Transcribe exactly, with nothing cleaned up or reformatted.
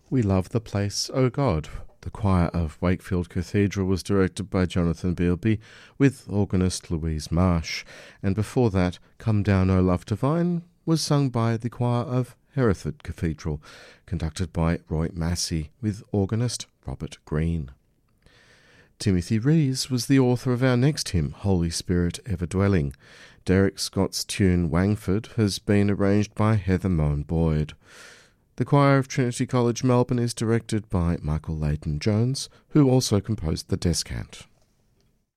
We Love the Place, O God. The choir of Wakefield Cathedral was directed by Jonathan Bealby with organist Louise Marsh, and before that, Come Down, O Love Divine was sung by the choir of Hereford Cathedral, conducted by Roy Massey with organist Robert Green. Timothy Rees was the author of our next hymn, Holy Spirit Ever Dwelling. Derek Scott's tune Wangford has been arranged by Heather Moan Boyd. The choir of Trinity College Melbourne is directed by Michael Leighton Jones, who also composed the descant.